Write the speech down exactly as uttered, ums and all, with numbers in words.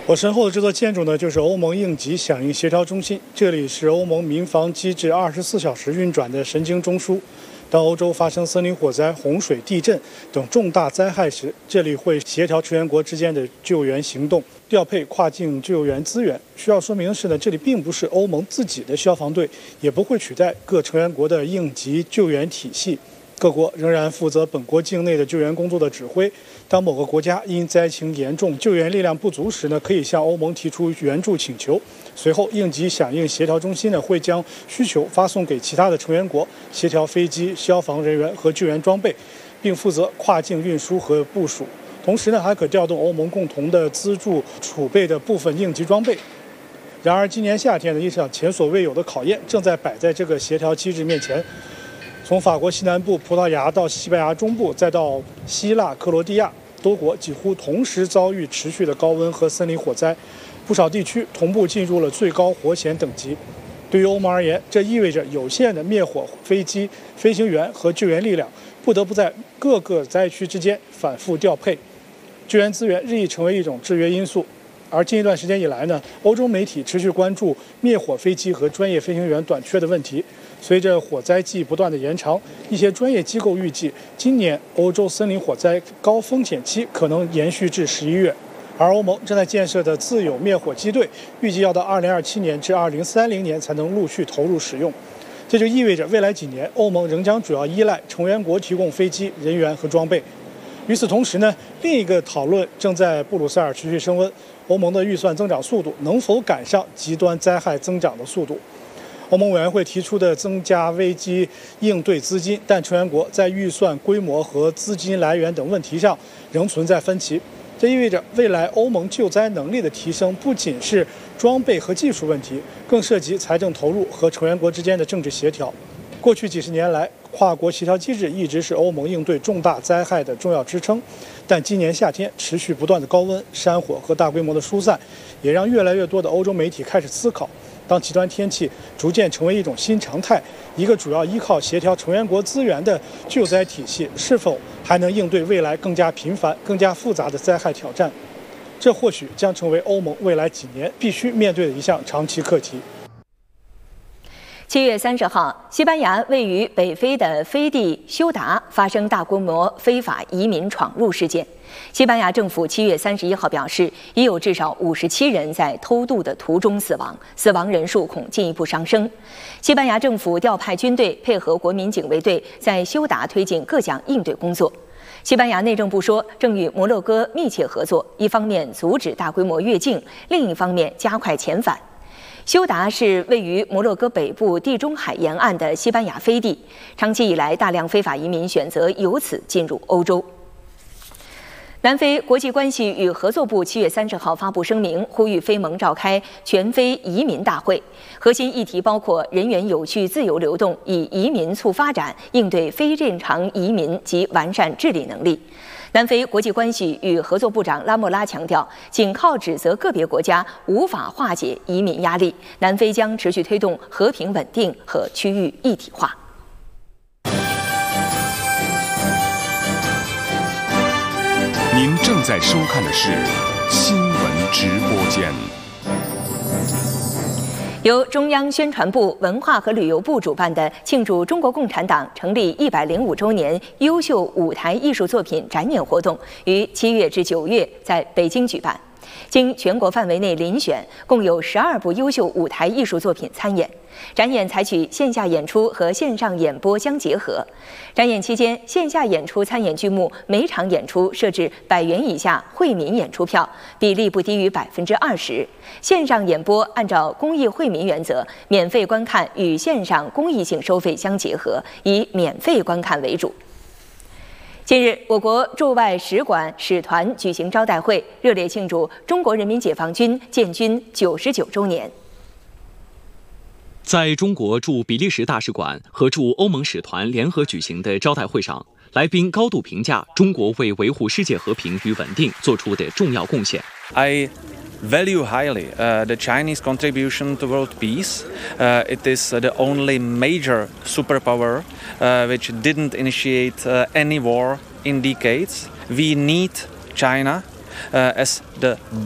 我身后的这座建筑呢，就是欧盟应急响应协调中心。这里是欧盟民防机制二十四小时运转的神经中枢。当欧洲发生森林火灾、洪水、地震等重大灾害时，这里会协调成员国之间的救援行动，调配跨境救援资源。需要说明的是呢，这里并不是欧盟自己的消防队，也不会取代各成员国的应急救援体系。各国仍然负责本国境内的救援工作的指挥。当某个国家因灾情严重、救援力量不足时呢，可以向欧盟提出援助请求。随后，应急响应协调中心呢会将需求发送给其他的成员国，协调飞机、消防人员和救援装备，并负责跨境运输和部署。同时呢，还可调动欧盟共同的资助储备的部分应急装备。然而，今年夏天的一场前所未有的考验正在摆在这个协调机制面前。从法国西南部、葡萄牙到西班牙中部，再到希腊、克罗地亚，多国几乎同时遭遇持续的高温和森林火灾，不少地区同步进入了最高火险等级。对于欧盟而言，这意味着有限的灭火飞机、飞行员和救援力量不得不在各个灾区之间反复调配，救援资源日益成为一种制约因素。而近一段时间以来呢，欧洲媒体持续关注灭火飞机和专业飞行员短缺的问题。随着火灾季不断的延长，一些专业机构预计，今年欧洲森林火灾高风险期可能延续至十一月。而欧盟正在建设的自有灭火机队，预计要到二零二七年至二零三零年才能陆续投入使用。这就意味着未来几年，欧盟仍将主要依赖成员国提供飞机、人员和装备。与此同时呢，另一个讨论正在布鲁塞尔持续升温：欧盟的预算增长速度能否赶上极端灾害增长的速度？欧盟委员会提出的增加危机应对资金，但成员国在预算规模和资金来源等问题上仍存在分歧。这意味着未来欧盟救灾能力的提升不仅是装备和技术问题，更涉及财政投入和成员国之间的政治协调。过去几十年来，跨国协调机制一直是欧盟应对重大灾害的重要支撑，但今年夏天持续不断的高温、山火和大规模的疏散，也让越来越多的欧洲媒体开始思考，当极端天气逐渐成为一种新常态，一个主要依靠协调成员国资源的救灾体系是否还能应对未来更加频繁、更加复杂的灾害挑战？这或许将成为欧盟未来几年必须面对的一项长期课题。 七月三十号，西班牙位于北非的飞地休达发生大规模非法移民闯入事件。西班牙政府七月三十一号表示，已有至少五十七人在偷渡的途中死亡，死亡人数恐进一步上升。西班牙政府调派军队配合国民警卫队，在休达推进各项应对工作。西班牙内政部说，正与摩洛哥密切合作，一方面阻止大规模越境，另一方面加快遣返。休达是位于摩洛哥北部地中海沿岸的西班牙飞地，长期以来，大量非法移民选择由此进入欧洲。南非国际关系与合作部七月三十号发布声明，呼吁非盟召开全非移民大会，核心议题包括人员有序自由流动，以移民促发展，应对非正常移民及完善治理能力。南非国际关系与合作部长拉莫拉强调，仅靠指责个别国家无法化解移民压力，南非将持续推动和平稳定和区域一体化。 您正在收看的是新闻直播间。 由中央宣传部、文化和旅游部主办的庆祝中国共产党成立一百零五周年优秀舞台艺术作品展演活动，于七月至九月在北京举办。经全国范围内遴选，共有十二部优秀舞台艺术作品参演。展演采取线下演出和线上演播相结合。展演期间，线下演出参演剧目每场演出设置百元以下惠民演出票，比例不低于百分之二十；线上演播按照公益惠民原则，免费观看与线上公益性收费相结合，以免费观看为主。近日，我国驻外使馆使团举行招待会，热烈庆祝中国人民解放军建军九十九周年。 在中国驻比利时大使馆和驻欧盟使团联合举行的招待会上，来宾高度评价中国为维护世界和平与稳定做出的重要贡献。 I value highly uh, the Chinese contribution to world peace. Uh, it is uh, the only major superpower uh, which didn't initiate uh, any war in decades. We need China uh, as the